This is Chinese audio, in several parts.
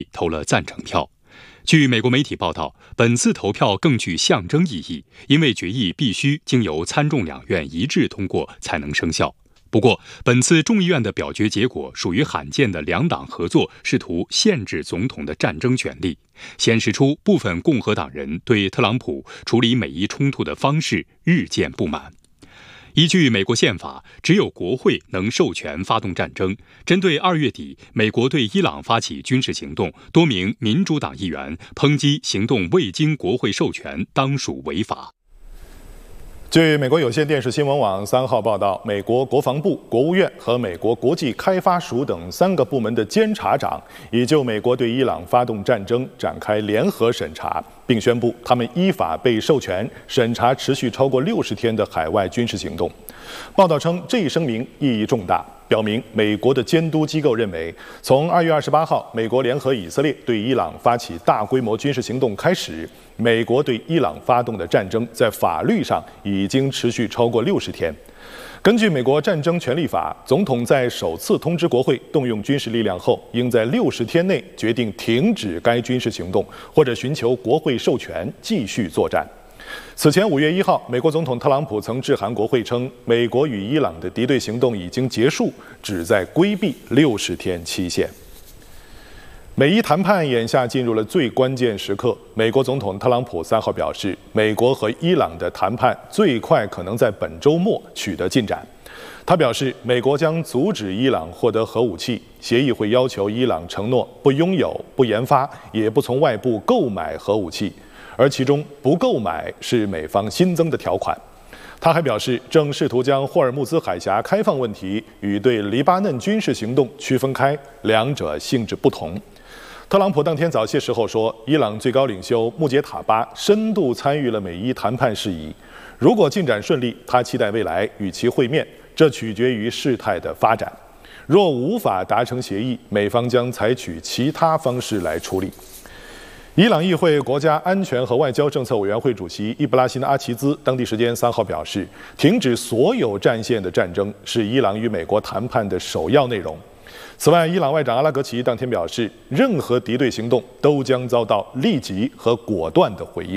投了赞成票。据美国媒体报道，本次投票更具象征意义，因为决议必须经由参众两院一致通过才能生效。不过，本次众议院的表决结果属于罕见的两党合作试图限制总统的战争权利，显示出部分共和党人对特朗普处理美伊冲突的方式日渐不满。依据美国宪法，只有国会能授权发动战争。针对2月底美国对伊朗发起军事行动，多名民主党议员抨击行动未经国会授权，当属违法。 据美国有线电视新闻网3号报道，美国国防部、国务院和美国国际开发署等3个部门的监察长已就美国对伊朗发动战争展开联合审查，并宣布他们依法被授权审查持续超过60天的海外军事行动。报道称，这一声明意义重大，表明美国的监督机构认为，从2月28号美国联合以色列对伊朗发起大规模军事行动开始，美国对伊朗发动的战争在法律上已经持续超过60天。根据美国战争权利法，总统在首次通知国会动用军事力量后，应在60天内决定停止该军事行动，或者寻求国会授权继续作战。此前5月1号，美国总统特朗普曾致函国会称，美国与伊朗的敌对行动已经结束，旨在规避60天期限。美伊谈判眼下进入了最关键时刻。美国总统特朗普3号表示，美国和伊朗的谈判最快可能在本周末取得进展。他表示，美国将阻止伊朗获得核武器，协议会要求伊朗承诺不拥有、不研发，也不从外部购买核武器，而其中不购买是美方新增的条款。他还表示，正试图将霍尔木兹海峡开放问题与对黎巴嫩军事行动区分开，两者性质不同。特朗普当天早些时候说，伊朗最高领袖穆杰塔巴深度参与了美伊谈判事宜，如果进展顺利，他期待未来与其会面，这取决于事态的发展。若无法达成协议，美方将采取其他方式来处理。伊朗议会国家安全和外交政策委员会主席伊布拉辛·阿齐兹当地时间3号表示，停止所有战线的战争是伊朗与美国谈判的首要内容。此外，伊朗外长阿拉格齐当天表示，任何敌对行动都将遭到立即和果断的回应。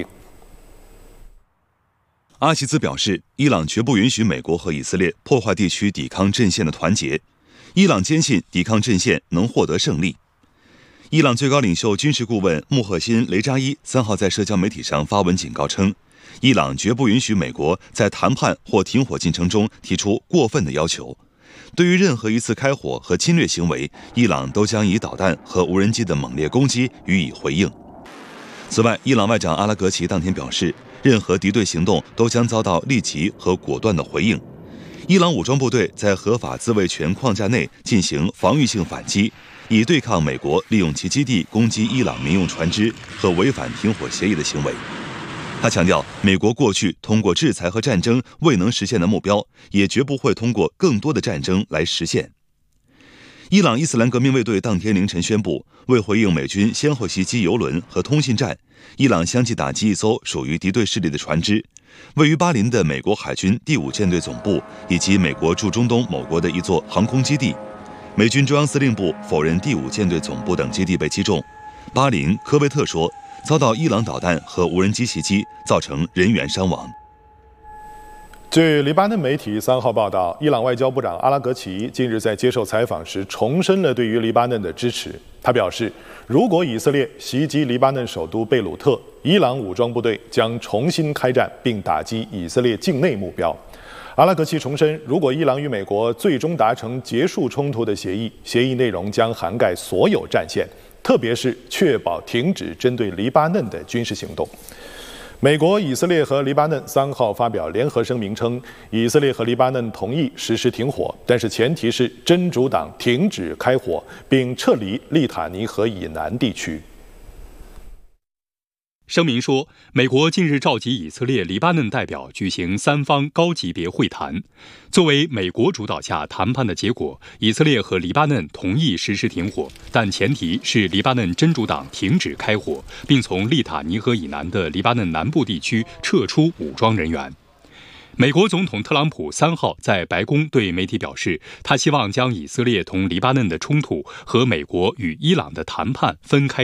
阿齐兹表示，伊朗绝不允许美国和以色列破坏地区抵抗阵线的团结，伊朗坚信抵抗阵线能获得胜利。伊朗最高领袖军事顾问穆赫辛·雷扎伊3号在社交媒体上发文警告称，伊朗绝不允许美国在谈判或停火进程中提出过分的要求。对于任何一次开火和侵略行为，伊朗都将以导弹和无人机的猛烈攻击予以回应。此外，伊朗外长阿拉格齐当天表示，任何敌对行动都将遭到立即和果断的回应。伊朗武装部队在合法自卫权框架内进行防御性反击，以对抗美国利用其基地攻击伊朗民用船只和违反停火协议的行为。他强调，美国过去通过制裁和战争未能实现的目标，也绝不会通过更多的战争来实现。伊朗伊斯兰革命卫队当天凌晨宣布，为回应美军先后袭击油轮和通信站，伊朗相继打击一艘属于敌对势力的船只。位于巴林的美国海军第5舰队总部以及美国驻中东某国的一座航空基地，美军中央司令部否认第5舰队总部等基地被击中。巴林、科威特说，遭到伊朗导弹和无人机袭击，造成人员伤亡。 据黎巴嫩媒体3号报道，伊朗外交部长阿拉格齐近日在接受采访时重申了对于黎巴嫩的支持。他表示，如果以色列袭击黎巴嫩首都贝鲁特，伊朗武装部队将重新开战并打击以色列境内目标。阿拉格齐重申，如果伊朗与美国最终达成结束冲突的协议，协议内容将涵盖所有战线，特别是确保停止针对黎巴嫩的军事行动。美国、以色列和黎巴嫩3号发表联合声明称，以色列和黎巴嫩同意实施停火，但是前提是真主党停止开火，并撤离利塔尼河以南地区。 声明说，美国近日召集以色列、黎巴嫩代表举行3方高级别会谈。作为美国主导下谈判的结果，以色列和黎巴嫩同意实施停火，但前提是黎巴嫩真主党停止开火，并从利塔尼河以南的黎巴嫩南部地区撤出武装人员。 美国总统特朗普3号在白宫对媒体表示，他希望将以色列同黎巴嫩的冲突和美国与伊朗的谈判分开